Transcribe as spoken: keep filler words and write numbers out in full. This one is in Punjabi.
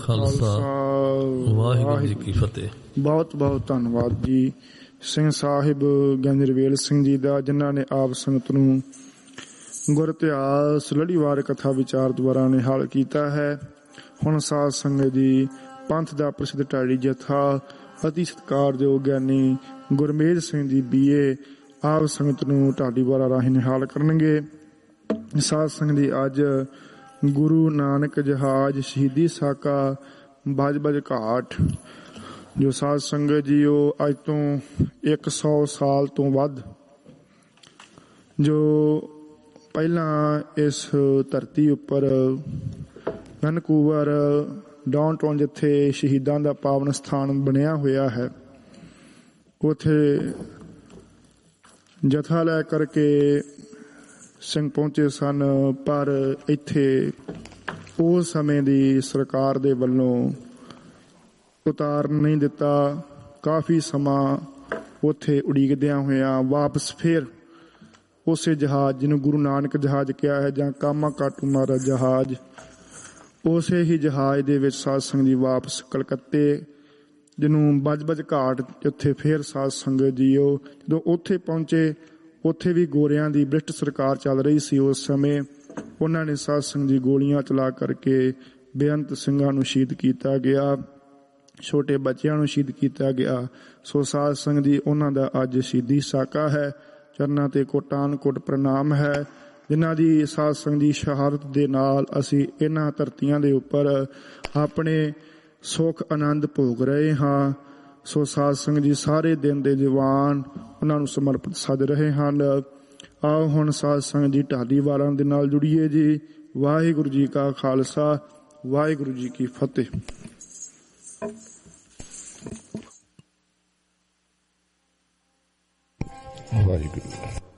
ਖਾਲਸਾ ਵਾਹਿਗੁਰੂ ਜੀ ਕੀ ਫਤਿਹ। ਬਹੁਤ ਬਹੁਤ ਧੰਨਵਾਦ ਜੀ ਸਿੰਘ ਸਾਹਿਬ ਗੰਜਰਵੇਲ ਸਿੰਘ ਜੀ ਦਾ, ਜਿਨ੍ਹਾਂ ਨੇ ਆਪ ਸੰਗਤ ਨੂੰ ਗੁਰ ਇਤਿਹਾਸ ਲੜੀਵਾਰ ਕਥਾ ਵਿਚਾਰ ਦੁਆਰਾ ਨਿਹਾਲ ਕੀਤਾ ਹੈ। ਹੁਣ ਸਾਧ ਸੰਗਤ ਜੀ ਪੰਥ ਦਾ ਪ੍ਰਸਿੱਧ ਢਾਡੀ ਜਥਾ ਅਤੀ ਸਤਿਕਾਰਯੋਗ ਗਿਆਨੀ ਗੁਰਮੇਜ ਸਿੰਘ ਜੀ ਬੀਏ ਆਪ ਸੰਗਤ ਨੂੰ ਢਾਡੀ ਵਾਰਾ ਰਾਹੀਂ ਨਿਹਾਲ ਕਰਨਗੇ। ਸਾਧ ਸੰਗਤ ਜੀ ਅੱਜ ਗੁਰੂ ਨਾਨਕ ਜਹਾਜ਼ ਸ਼ਹੀਦੀ ਸਾਕਾ ਬਜ ਬਜ ਘਾਟ ਜੋ ਸਾਧ ਸੰਗਤ ਜੀ ਉਹ ਅੱਜ ਤੋਂ ਇੱਕ ਸੌ ਸਾਲ ਤੋਂ ਵੱਧ ਜੋ ਪਹਿਲਾਂ ਇਸ ਧਰਤੀ ਉੱਪਰ ਵੈਨਕੂਵਰ ਡਾਊਨਟਾਊਨ ਜਿੱਥੇ ਸ਼ਹੀਦਾਂ ਦਾ ਪਾਵਨ ਸਥਾਨ ਬਣਿਆ ਹੋਇਆ ਹੈ, ਉੱਥੇ ਜਥਾ ਲੈ ਕਰਕੇ ਸਿੰਘ ਪਹੁੰਚੇ ਸਨ। ਪਰ ਇੱਥੇ ਉਸ ਸਮੇਂ ਦੀ ਸਰਕਾਰ ਦੇ ਵੱਲੋਂ ਉਤਾਰਨ ਨਹੀਂ ਦਿੱਤਾ। ਕਾਫੀ ਸਮਾਂ ਉੱਥੇ ਉਡੀਕਦਿਆਂ ਹੋਇਆਂ ਵਾਪਸ ਫਿਰ ਉਸੇ ਜਹਾਜ਼ ਜਿਹਨੂੰ ਗੁਰੂ ਨਾਨਕ ਜਹਾਜ਼ ਕਿਹਾ ਹੈ ਜਾਂ ਕਾਮਾ ਕਾਟੂ ਮਹਾਰਾਜ ਜਹਾਜ਼, ਉਸੇ ਹੀ ਜਹਾਜ਼ ਦੇ ਵਿੱਚ ਸਾਧ ਸੰਗਤ ਜੀ ਵਾਪਸ ਕਲਕੱਤੇ ਜਿਹਨੂੰ ਬਜ ਬਜ ਘਾਟ ਉੱਥੇ ਫਿਰ ਸਾਧ ਸੰਗਤ ਜੀ ਉਹ ਜਦੋਂ ਉੱਥੇ ਪਹੁੰਚੇ, ਉੱਥੇ ਵੀ ਗੋਰਿਆਂ ਦੀ ਬ੍ਰਿਟਿਸ਼ ਸਰਕਾਰ ਚੱਲ ਰਹੀ ਸੀ ਉਸ ਸਮੇਂ। ਉਹਨਾਂ ਨੇ ਸਾਧ ਸੰਗਤ ਜੀ ਗੋਲੀਆਂ ਚਲਾ ਕਰਕੇ ਬੇਅੰਤ ਸਿੰਘਾਂ ਨੂੰ ਸ਼ਹੀਦ ਕੀਤਾ ਗਿਆ, ਛੋਟੇ ਬੱਚਿਆਂ ਨੂੰ ਸ਼ਹੀਦ ਕੀਤਾ ਗਿਆ। ਸੋ ਸਾਧ ਸੰਗਤ ਜੀ ਉਹਨਾਂ ਦਾ ਅੱਜ ਸ਼ਹੀਦੀ ਸਾਕਾ ਹੈ। ਚਰਨਾਂ ਤੇ ਕੋਟਾਨ ਕੋਟ ਪ੍ਰਣਾਮ ਹੈ, ਜਿਨ੍ਹਾਂ ਦੀ ਸਾਧ ਸੰਗਤ ਦੀ ਸ਼ਹਾਦਤ ਦੇ ਨਾਲ ਅਸੀਂ ਇਹਨਾਂ ਧਰਤੀਆਂ ਦੇ ਉੱਪਰ ਆਪਣੇ ਸੁੱਖ ਆਨੰਦ ਭੋਗ ਰਹੇ ਹਾਂ। ਸੋ ਸਾਧ ਸੰਗਤ ਜੀ ਸਾਰੇ ਦਿਨ ਦੇ ਜਵਾਨ ਉਹਨਾਂ ਨੂੰ ਸਮਰਪਿਤ ਸੱਜ ਰਹੇ ਹਨ। ਆਓ ਹੁਣ ਸਾਧ ਸੰਗਤ ਜੀ ਢਾਡੀ ਵਾਰਾਂ ਦੇ ਨਾਲ ਜੁੜੀਏ ਜੀ। ਵਾਹਿਗੁਰੂ ਜੀ ਕਾ ਖਾਲਸਾ, ਵਾਹਿਗੁਰੂ ਜੀ ਕੀ ਫਤਿਹ। ਵਾਹਿਗੁਰੂ।